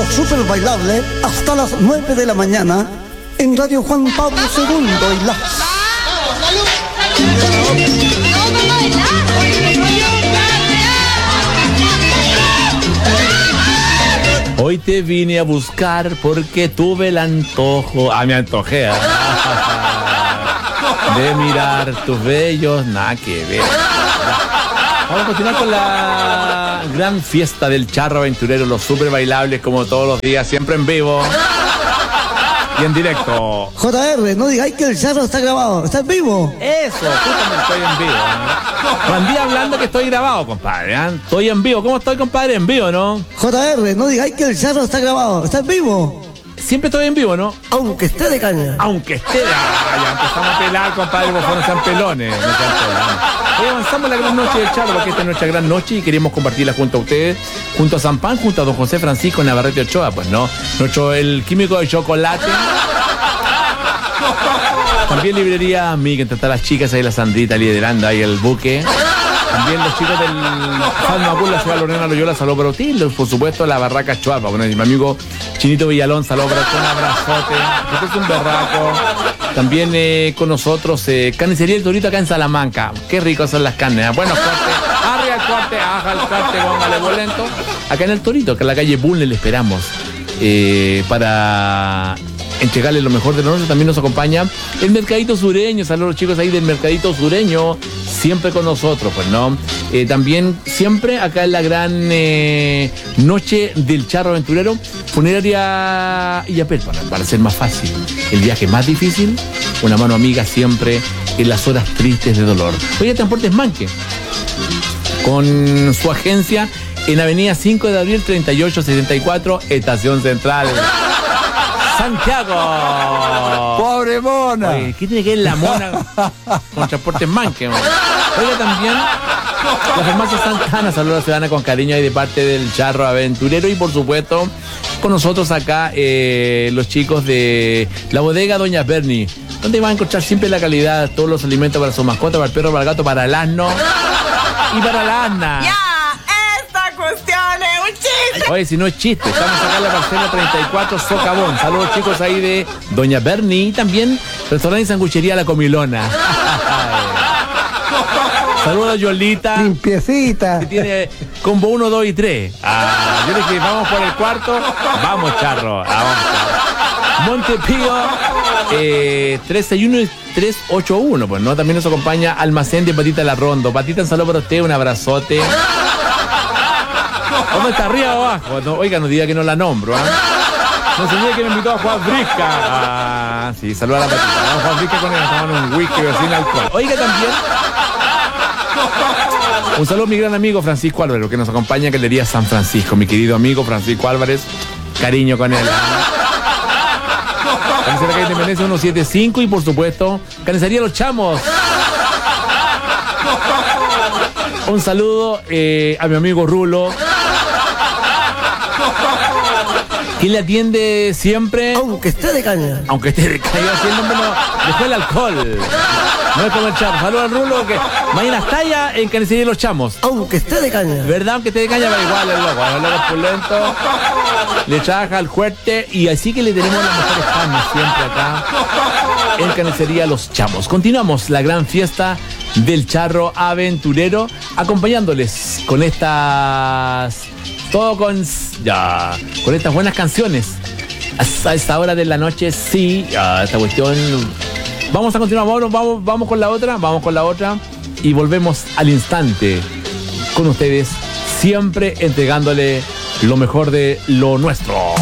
Lo Super Bailable hasta las 9 de la mañana en Radio Juan Pablo II y la... Hoy te vine a buscar porque tuve el antojo. Me antojé. De mirar tus bellos, nada que ver. Vamos a continuar con la gran fiesta del charro aventurero, los super bailables como todos los días, siempre en vivo y en directo. JR, no digáis que el charro está grabado, está en vivo. Eso, justamente estoy en vivo. Juan Díaz hablando que estoy grabado, compadre. Estoy en vivo. ¿Cómo estoy, compadre? En vivo, ¿no? JR, no digáis que el charro está grabado, está en vivo. Siempre estoy en vivo, ¿no? Aunque esté de caña. Aunque esté de caña. Ya empezamos a pelar, compadre, por favor, no sean pelones. No sean pelones. Hoy avanzamos la gran noche del charro, porque esta es nuestra gran noche y queremos compartirla junto a ustedes, junto a San Pan, junto a don José Francisco Navarrete Ochoa, pues no. El químico de chocolate. También librería Amiga, entre todas las chicas, ahí la Sandrita liderando ahí el buque. También los chicos del Falmacul, la ciudad Lorena Loyola, saludos para ustedes. Por supuesto, la Barraca Chuapa. Bueno, mi amigo Chinito Villalón, saludos para ustedes, un abrazote. Este es un berraco. También con nosotros, Carnicería El Torito acá en Salamanca. Qué ricos son las carnes. Buenos cortes. Arriba el corte, aja el corte, póngale bolento. Acá en El Torito, que en la calle Bulne le esperamos. Para entregarle lo mejor de la noche. También nos acompaña el Mercadito Sureño. Saludos a los chicos ahí del Mercadito Sureño, siempre con nosotros, pues no. También siempre acá en la gran noche del charro aventurero, funeraria Illapel, para ser más fácil el viaje más difícil, una mano amiga siempre en las horas tristes de dolor. Oye, Transportes Manque, con su agencia en Avenida 5 de Abril 3874, Estación Central, Santiago. ¡Pobre mona! Oye, ¿qué tiene que ver la mona con Transportes Manque? Oiga, también la farmacia Santana, saludos a la ciudadana con cariño ahí de parte del charro aventurero. Y por supuesto, con nosotros acá los chicos de la bodega Doña Berni, donde van a encontrar siempre la calidad, todos los alimentos para su mascota, para el perro, para el gato, para el asno y para la asna. ¡Ya! ¡Esta cuestión es un chiste! Oye, si no es chiste, estamos acá en la parcela 34 Socavón. Saludos chicos ahí de Doña Berni y también restaurante y sanguchería La Comilona. Saludos a Yolita. Limpiecita. Que tiene combo 1, 2 y 3. Yo le dije, vamos por el cuarto. Vamos, charro. Vamos, charro. Montepío 361 y 381. Pues no, también nos acompaña Almacén de Patita La Rondo. Patita, un saludo para usted, un abrazote. ¿Dónde está, arriba o abajo? No, oiga, no diga que no la nombro, No se olvide que me invitó a Juan Brisca. Sí, saluda a la Patita. Vamos, Juan Brisca con él, tomando un whisky sin alcohol. Oiga, también un saludo a mi gran amigo Francisco Álvarez, que nos acompaña en Galería San Francisco. Mi querido amigo Francisco Álvarez, cariño con él. Carnicería Calle Independencia 175 y por supuesto, Carnicería Los Chamos. Un saludo a mi amigo Rulo, que le atiende siempre. Aunque esté de caña. Aunque esté de caña, así el nombre no, después el alcohol. No es como el chamo. Saludos al Rulo, que mañana está allá en Carnicería Los Chamos. Aunque esté de caña. ¿Verdad? Aunque esté de caña, va igual el loco es pulento, le trabaja al fuerte y así que le tenemos las mejores carnes siempre acá en Carnicería Los Chamos. Continuamos la gran fiesta del charro aventurero, acompañándoles con estas... Todo con estas buenas canciones. A esta hora de la noche, sí, esta cuestión. Vamos a continuar, vamos con la otra y volvemos al instante con ustedes, siempre entregándole lo mejor de lo nuestro.